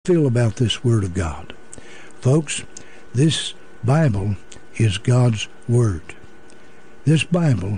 Feel about this Word of God. Folks, this Bible is God's Word. This Bible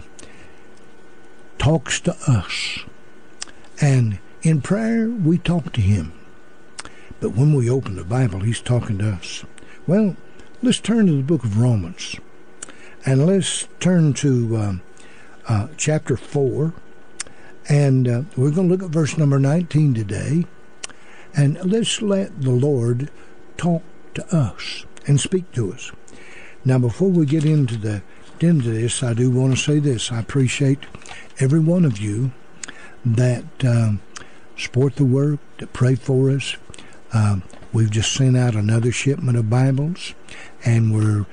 talks to us. And in prayer, we talk to Him. But when we open the Bible, He's talking to us. Well, let's turn to the book of Romans. And let's turn to chapter 4. And we're going to look at verse number 19 today. And let's let the Lord talk to us and speak to us. Now, before we get into this, I do want to say this. I appreciate every one of you that support the work, that pray for us. We've just sent out another shipment of Bibles, and we're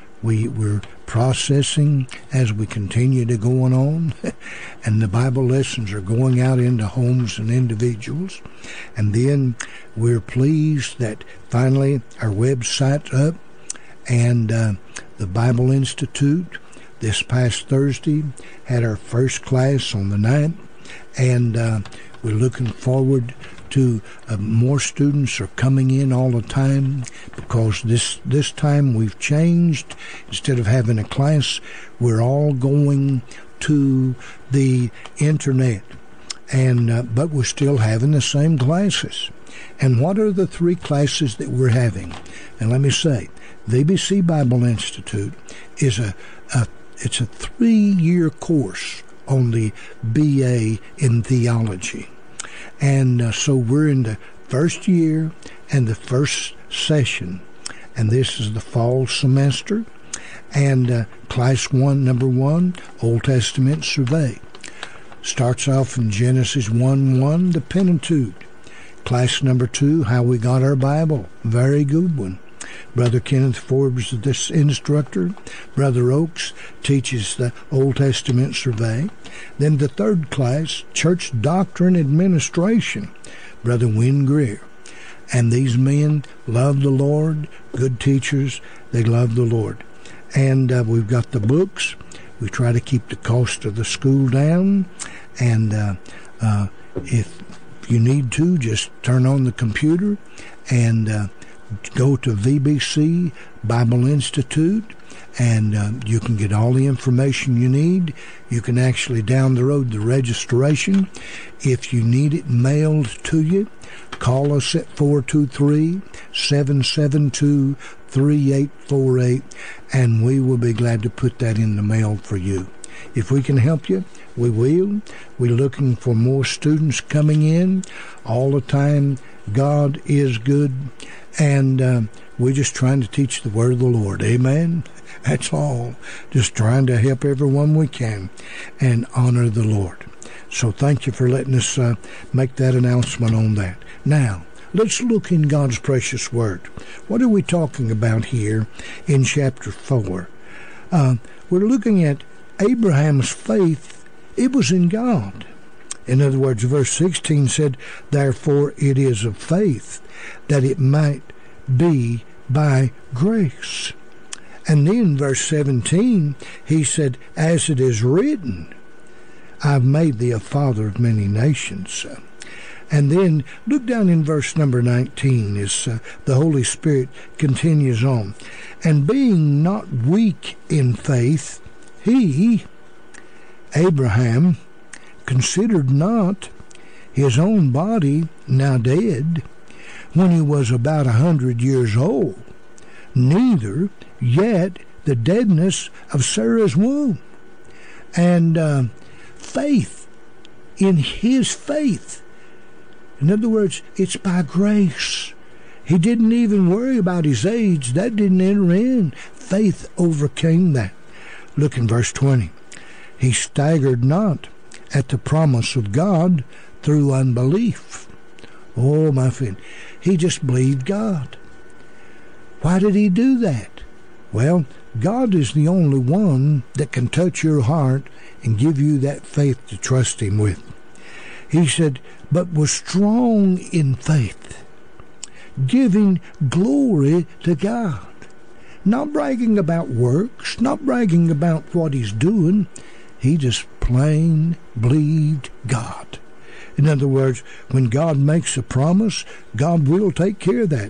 processing as we continue to go on. And the Bible lessons are going out into homes and individuals. And then we're pleased that finally our website's up, and the Bible Institute this past Thursday had our first class on the 9th, and we're looking forward to more students are coming in all the time, because this time we've changed. Instead of having a class, we're all going to the internet, and but we're still having the same classes. And what are the three classes that we're having? And let me say, VBC Bible Institute is it's a 3-year course on the BA in theology. And so we're in the first year and the first session. And this is the fall semester. And class 1, number 1, Old Testament survey. Starts off in Genesis 1:1, the Pentateuch. Class number 2, how we got our Bible. Very good one. Brother Kenneth Forbes is this instructor. Brother Oakes teaches the Old Testament survey. Then the third class, Church Doctrine Administration. Brother Wynn Greer. And these men love the Lord. Good teachers. They love the Lord. And we've got the books. We try to keep the cost of the school down. And if you need to, just turn on the computer and go to VBC Bible Institute, and you can get all the information you need. You can actually down the road the registration. If you need it mailed to you, call us at 423-772-3848, and we will be glad to put that in the mail for you. If we can help you, we will. We're looking for more students coming in all the time. God is good, and we're just trying to teach the word of the Lord. Amen? That's all. Just trying to help everyone we can and honor the Lord. So thank you for letting us make that announcement on that. Now, let's look in God's precious word. What are we talking about here in chapter 4? We're looking at Abraham's faith. It was in God. In other words, verse 16 said, therefore it is of faith, that it might be by grace. And then verse 17, he said, as it is written, I've made thee a father of many nations. And then look down in verse number 19 as the Holy Spirit continues on. And being not weak in faith, he, Abraham, considered not his own body now dead, when he was about 100 years old, neither yet the deadness of Sarah's womb. And faith, in his faith, in other words, it's by grace. He didn't even worry about his age. That didn't enter in. Faith overcame that. Look in verse 20. He staggered not at the promise of God through unbelief. Oh, my friend, he just believed God. Why did he do that? Well, God is the only one that can touch your heart and give you that faith to trust him with. He said, but was strong in faith, giving glory to God. Not bragging about works, not bragging about what he's doing. He just plain believed God. In other words, when God makes a promise, God will take care of that.